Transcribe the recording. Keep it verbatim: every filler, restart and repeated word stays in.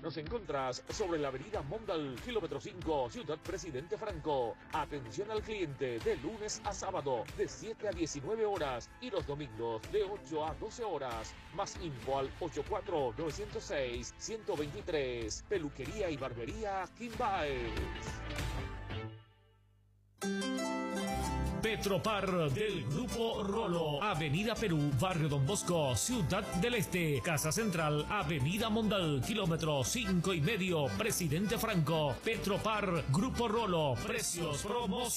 Nos encontrás sobre la avenida Mondal, kilómetro cinco, Ciudad Presidente Franco. Atención al cliente de lunes a sábado de siete a diecinueve horas y los domingos de ocho a doce horas. Más info al ocho cuatro nueve cero seis, uno dos tres. Peluquería y barbería Quimbaez. Petropar del Grupo Rolo, Avenida Perú, Barrio Don Bosco, Ciudad del Este, Casa Central, Avenida Mondal, kilómetro cinco y medio, Presidente Franco. Petropar, Grupo Rolo, precios, promos.